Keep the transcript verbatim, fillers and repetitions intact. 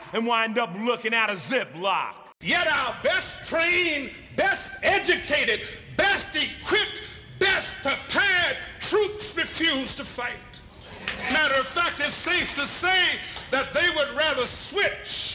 and wind up looking at a Ziploc. Yet our best trained, best educated, best equipped, best prepared troops refuse to fight. Matter of fact, it's safe to say that they would rather switch